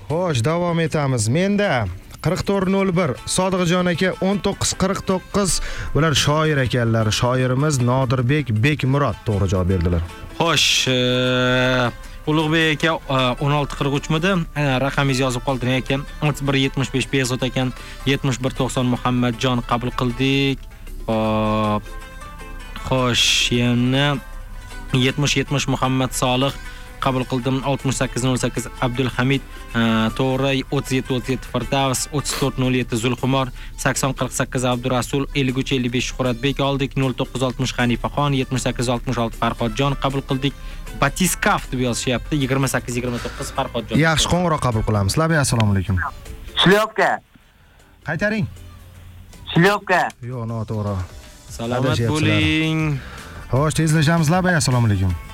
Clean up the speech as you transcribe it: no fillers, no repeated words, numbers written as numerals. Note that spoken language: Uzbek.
Xo'sh, davom etamiz. Menda 4401 Sodiqjon aka 1949 bular shoir ekanlar. Shoirimiz Nodirbek Bekmurod to'g'ri javob berdilar. Xo'sh, Ulug'bek aka 1643midi? Raqamingizni yozib qoldiring aka. 6175 Bezod ekan. 7190 Muhammadjon qabul qildik. Xo'sh, yana 70 Muhammad Solih qabul qildim. 6808 Abdulhamid, to'g'ri. 37 Firdavs, 3407 Zulxumor, 8048 Abdurasul, 5355 Shuhratbek oldik. 0960 Hanifaxon, 7866 Farhodjon qabul qildik. Batiskaf deb yozishyapti. 2829 Farhodjon. Yaxshi, qo'ng'iroq qabul qilamiz. Assalomu alaykum. Shlyopka. Qaytaring. Shlyopka. Yo'q, noto'g'ri. Salomat bo'ling. Xo'sh, tezlashamiz. Assalomu alaykum.